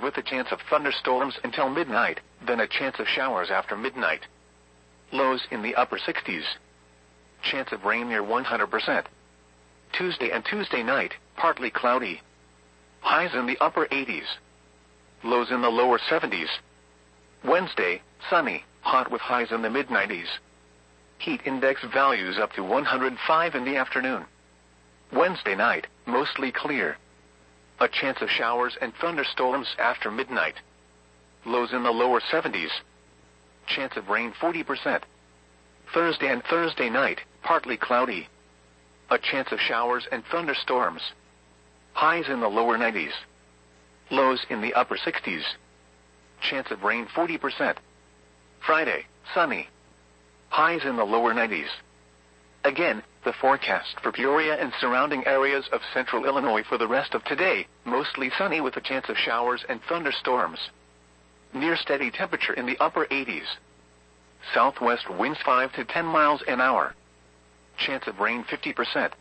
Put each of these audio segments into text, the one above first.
with a chance of thunderstorms until midnight, then a chance of showers after midnight. Lows in the upper 60s. Chance of rain near 100%. Tuesday and Tuesday night, partly cloudy. Highs in the upper 80s. Lows in the lower 70s. Wednesday, sunny, hot with highs in the mid-90s. Heat index values up to 105 in the afternoon. Wednesday night, mostly clear. A chance of showers and thunderstorms after midnight. Lows in the lower 70s. Chance of rain 40%. Thursday and Thursday night, partly cloudy. A chance of showers and thunderstorms. Highs in the lower 90s. Lows in the upper 60s. Chance of rain 40%. Friday, sunny. Highs in the lower 90s. Again, the forecast for Peoria and surrounding areas of central Illinois for the rest of today, mostly sunny with a chance of showers and thunderstorms. Near steady temperature in the upper 80s. Southwest winds 5 to 10 miles an hour. Chance of rain 50%.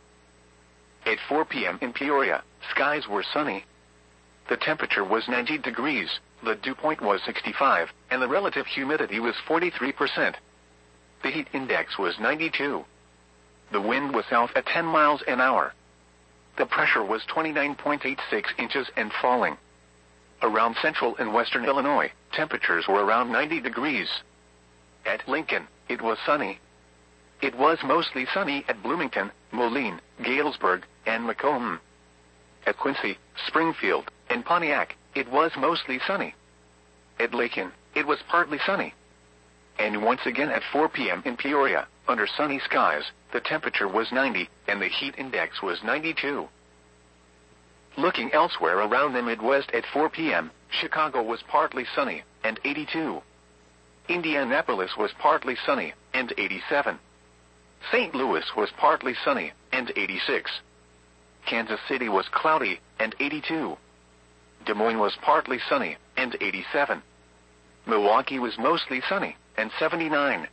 At 4 p.m. in Peoria, skies were sunny. The temperature was 90 degrees, the dew point was 65, and the relative humidity was 43%. The heat index was 92. The wind was south at 10 miles an hour. The pressure was 29.86 inches and falling. Around central and western Illinois, temperatures were around 90 degrees. At Lincoln, it was sunny. It was mostly sunny at Bloomington, Moline, Galesburg, and Macomb. At Quincy, Springfield, and Pontiac, it was mostly sunny. At Lakin, it was partly sunny. And once again at 4 p.m. in Peoria, under sunny skies, the temperature was 90, and the heat index was 92. Looking elsewhere around the Midwest at 4 p.m., Chicago was partly sunny, and 82. Indianapolis was partly sunny, and 87. St. Louis was partly sunny, and 86. Kansas City was cloudy, and 82. Des Moines was partly sunny, and 87. Milwaukee was mostly sunny, and 79.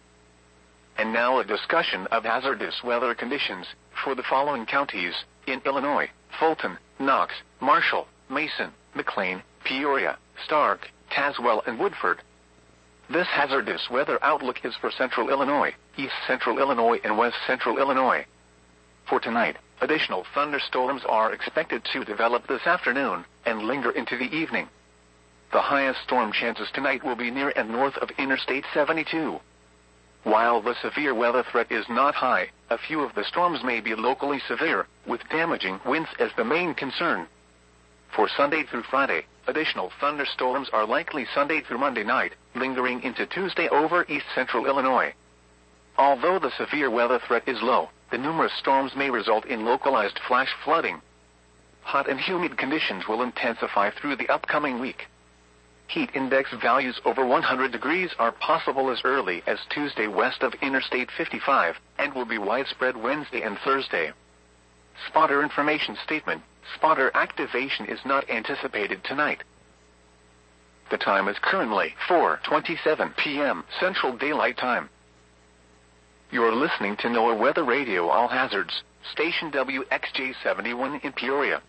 And now a discussion of hazardous weather conditions for the following counties in Illinois: Fulton, Knox, Marshall, Mason, McLean, Peoria, Stark, Tazewell, and Woodford. This hazardous weather outlook is for central Illinois, east central Illinois, and west central Illinois. For tonight, additional thunderstorms are expected to develop this afternoon and linger into the evening. The highest storm chances tonight will be near and north of Interstate 72. While the severe weather threat is not high, a few of the storms may be locally severe, with damaging winds as the main concern. For Sunday through Friday, additional thunderstorms are likely Sunday through Monday night, lingering into Tuesday over east central Illinois. Although the severe weather threat is low, the numerous storms may result in localized flash flooding. Hot and humid conditions will intensify through the upcoming week. Heat index values over 100 degrees are possible as early as Tuesday west of Interstate 55, and will be widespread Wednesday and Thursday. Spotter information statement: spotter activation is not anticipated tonight. The time is currently 4:27 p.m. Central Daylight Time. You're listening to NOAA Weather Radio All Hazards, station WXJ71 in Peoria.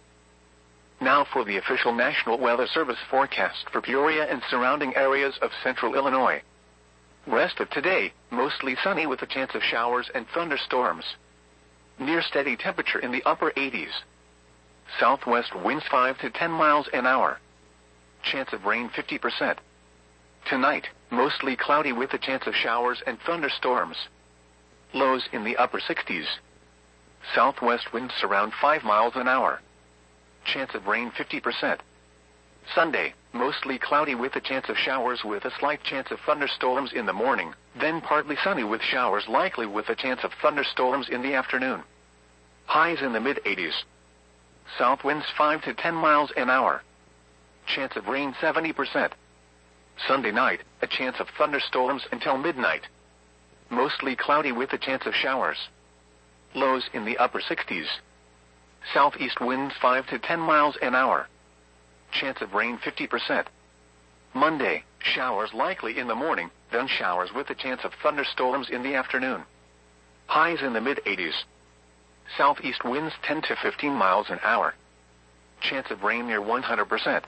Now for the official National Weather Service forecast for Peoria and surrounding areas of central Illinois. Rest of today, mostly sunny with a chance of showers and thunderstorms. Near steady temperature in the upper 80s. Southwest winds 5 to 10 miles an hour. Chance of rain 50%. Tonight, mostly cloudy with a chance of showers and thunderstorms. Lows in the upper 60s. Southwest winds around 5 miles an hour. Chance of rain 50%. Sunday, mostly cloudy with a chance of showers with a slight chance of thunderstorms in the morning, then partly sunny with showers likely with a chance of thunderstorms in the afternoon. Highs in the mid-80s. South winds 5 to 10 miles an hour. Chance of rain 70%. Sunday night, a chance of thunderstorms until midnight. Mostly cloudy with a chance of showers. Lows in the upper 60s. Southeast winds 5 to 10 miles an hour. Chance of rain 50%. Monday, showers likely in the morning, then showers with a chance of thunderstorms in the afternoon. Highs in the mid-80s. Southeast winds 10 to 15 miles an hour. Chance of rain near 100%.